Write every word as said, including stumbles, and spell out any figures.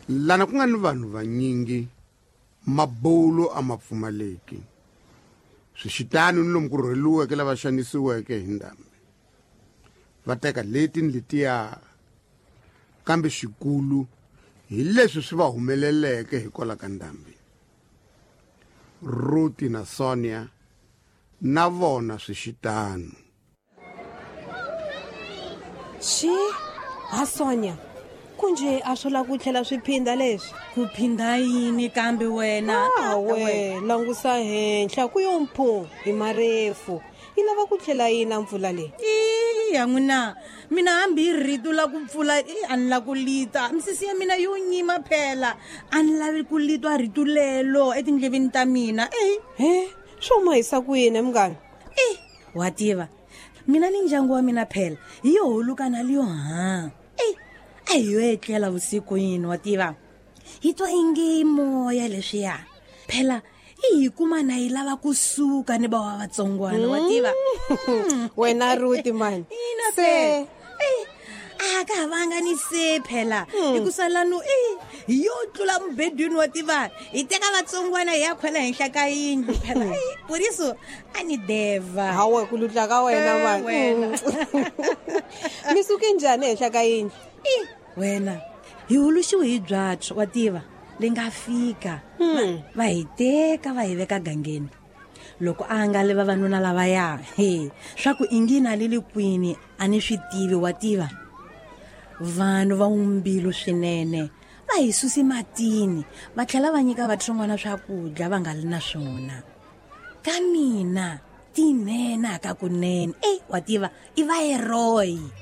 lana ku nga ni vanhu vanyingi mabulu a ma pfumaleki swixitani ni lomu ku rhweliweke lava xanisiweke hi ndhambi va teka leti ni letiya kambe xikulu hi leswi swi va humeleleke hi kola ka ndhambi. Ruti na Sonia na vona swixitano. Xi ha Sonia kunje a swo la ku tlhela swiphinda leswi ku phinda yini kambe wena ah we langusa henhla ku yo mpho hi marefu yi lava ku tlhela yina mpfula leyi i ya n'wina mina hambi hi rito la ku pfula i a ni la ku lita misisi ya mina yo nyima phela a ni lavi ku litwa rito lelo etindleveni ta mina e he swo mahisa ku yini mngani e wa tiva mina ni ndyangu wa mina phela hi yo holukana liyo ha e a hi yo etlela vusiku yini wa tiva hi twa ingi moya leswiya phela i kuma na yi lava kusuka ni ba wa vatsongwana wa tiva wena Ruti man ina se eh aka vanga ni se phela ikusala no eh yo tlula mbedweni wa tiva iteka vatsongwana ya khwela henhla ka yindlu phela eh puriso ani deva hawe ku lutla ka wena man misuke njani henhla ka yindlu eh wena hi huluxiwe hi byatsho wa tiva lenga fika va hi teka va hi veka gangeni loko a nga le vavanuna lava ya he swa ku ingina lili kwini a ni swi tivi wa tiva vanhu va umbilu swinene va hi susi matini va tlhela va nyika vatsongwana swakudya va nga li na swona ka mina tinena ka kunene eh wa tiva i va heroyi